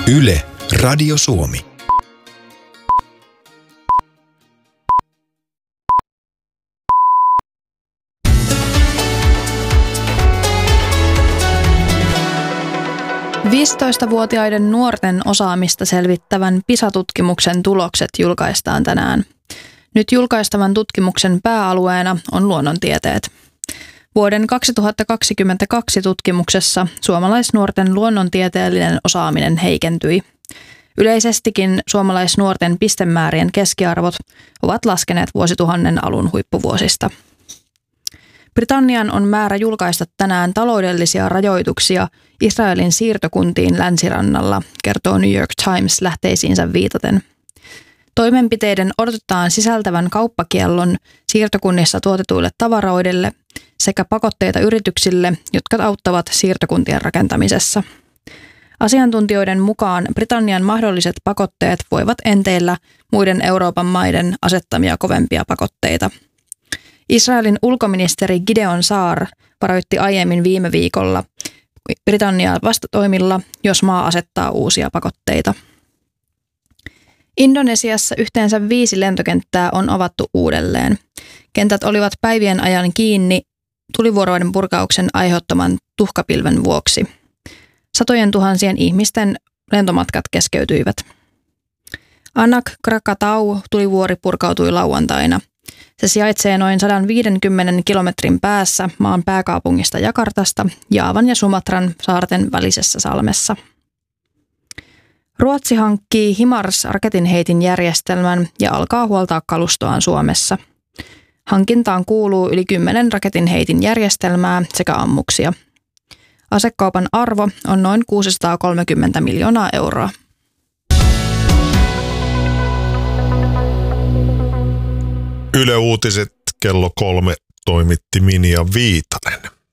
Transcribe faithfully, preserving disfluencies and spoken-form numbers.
Yle, Radio Suomi. viisitoistavuotiaiden nuorten osaamista selvittävän PISA-tutkimuksen tulokset julkaistaan tänään. Nyt julkaistavan tutkimuksen pääalueena on luonnontieteet. Vuoden kaksituhattakaksikymmentäkaksi tutkimuksessa suomalaisnuorten luonnontieteellinen osaaminen heikentyi. Yleisestikin suomalaisnuorten pistemäärien keskiarvot ovat laskeneet vuosituhannen alun huippuvuosista. Britannian on määrä julkaista tänään taloudellisia rajoituksia Israelin siirtokuntiin länsirannalla, kertoo New York Times lähteisiinsä viitaten. Toimenpiteiden odotetaan sisältävän kauppakiellon siirtokunnissa tuotetuille tavaroidelle sekä pakotteita yrityksille, jotka auttavat siirtokuntien rakentamisessa. Asiantuntijoiden mukaan Britannian mahdolliset pakotteet voivat enteillä muiden Euroopan maiden asettamia kovempia pakotteita. Israelin ulkoministeri Gideon Saar varoitti aiemmin viime viikolla Britanniaa vastatoimilla, jos maa asettaa uusia pakotteita. Indonesiassa yhteensä viisi lentokenttää on avattu uudelleen. Kentät olivat päivien ajan kiinni tulivuoroiden purkauksen aiheuttaman tuhkapilven vuoksi. Satojen tuhansien ihmisten lentomatkat keskeytyivät. Anak Krakatau tulivuori purkautui lauantaina. Se sijaitsee noin sata viisikymmentä kilometrin päässä maan pääkaupungista Jakartasta Jaavan ja Sumatran saarten välisessä salmessa. Ruotsi hankkii HIMARS-raketinheitin järjestelmän ja alkaa huoltaa kalustoaan Suomessa. Hankintaan kuuluu yli kymmenen raketinheitin järjestelmää sekä ammuksia. Asekaupan arvo on noin kuusisataakolmekymmentä miljoonaa euroa. Yle Uutiset kello kolme toimitti Minja Viitanen.